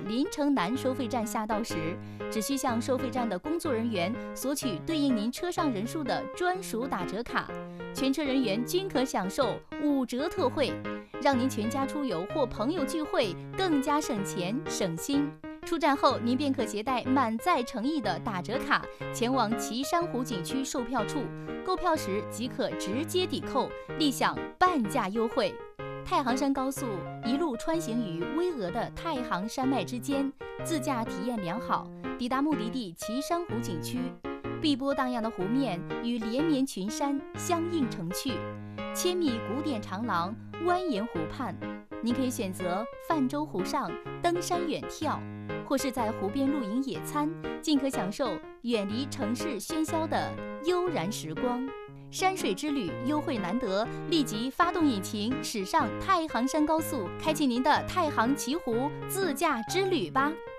临城南收费站下到时，只需向收费站的工作人员索取对应您车上人数的专属打折卡，全车人员均可享受5折特惠，让您全家出游或朋友聚会更加省钱省心。出站后，您便可携带满载诚意的打折卡前往岐山湖景区售票处，购票时即可直接抵扣，立享半价优惠。太行山高速一路穿行于巍峨的太行山脉之间，自驾体验良好。抵达目的地岐山湖景区，碧波荡漾的湖面与连绵群山相映成趣，千米古典长廊蜿蜒湖畔，您可以选择泛舟湖上登山远眺，或是在湖边露营野餐，尽可享受远离城市喧嚣的悠然时光。山水之旅优惠难得，立即发动引擎驶上太行山高速，开启您的太行奇湖自驾之旅吧。